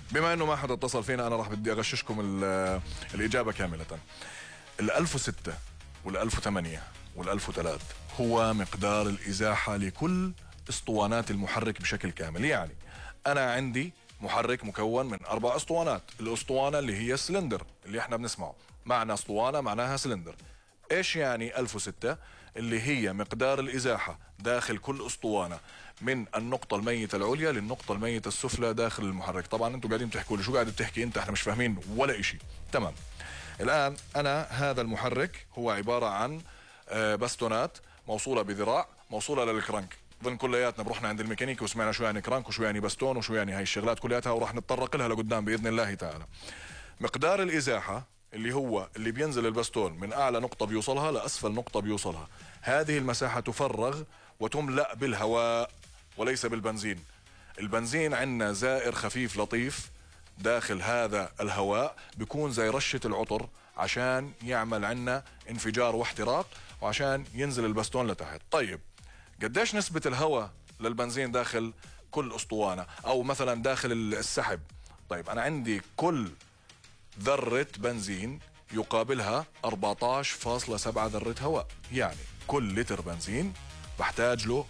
بما انه ما حدا اتصل فينا انا راح بدي اغششكم الاجابه كامله. ال 1006 وال 1008 وال 1003 هو مقدار الازاحه لكل اسطوانات المحرك بشكل كامل. يعني انا عندي محرك مكون من 4 اسطوانات، الاسطوانه اللي هي السلندر اللي احنا بنسمعه، معنى اسطوانه معناها سلندر. ايش يعني 1006؟ اللي هي مقدار الازاحه داخل كل اسطوانه من النقطه الميته العليا للنقطه الميته السفلى داخل المحرك. طبعا انتم قاعدين تحكوا لي شو قاعد بتحكي انت، احنا مش فاهمين ولا اشي. تمام. الان انا هذا المحرك هو عباره عن باستونات موصوله بذراع موصوله للكرنك. ضمن كلياتنا بروحنا عند الميكانيكي وسمعنا شو يعني كرنك وشو يعني باستون وشو يعني هاي الشغلات كلياتها، وراح نتطرق لها لقدام باذن الله تعالى. مقدار الازاحه اللي هو اللي بينزل الباستون من اعلى نقطه بيوصلها لاسفل نقطه بيوصلها، هذه المساحه تفرغ وتملا بالهواء وليس بالبنزين. البنزين عندنا زائر خفيف لطيف داخل هذا الهواء، بيكون زي رشة العطر عشان يعمل عنا انفجار واحتراق وعشان ينزل البستون لتحت. طيب قديش نسبة الهواء للبنزين داخل كل اسطوانة او مثلا داخل السحب؟ طيب انا عندي كل ذرة بنزين يقابلها 14.7 ذرة هواء، يعني كل لتر بنزين بحتاج له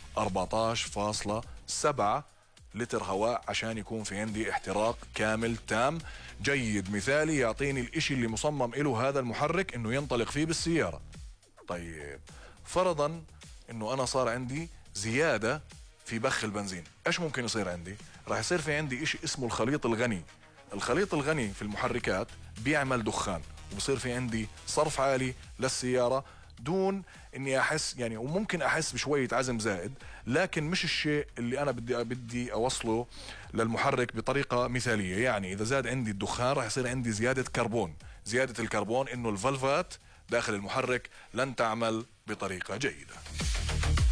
14.7 لتر هواء عشان يكون في عندي احتراق كامل تام جيد مثالي يعطيني الاشي اللي مصمم له هذا المحرك انه ينطلق فيه بالسيارة. طيب فرضا انه انا صار عندي زيادة في بخ البنزين، ايش ممكن يصير عندي؟ راح يصير في عندي اشي اسمه الخليط الغني. الخليط الغني في المحركات بيعمل دخان وبصير في عندي صرف عالي للسيارة دون اني احس يعني، وممكن احس بشوية عزم زائد، لكن مش الشيء اللي انا بدي اوصله للمحرك بطريقة مثالية. يعني اذا زاد عندي الدخان راح يصير عندي زيادة كربون. زيادة الكربون انه الفالفات داخل المحرك لن تعمل بطريقة جيدة.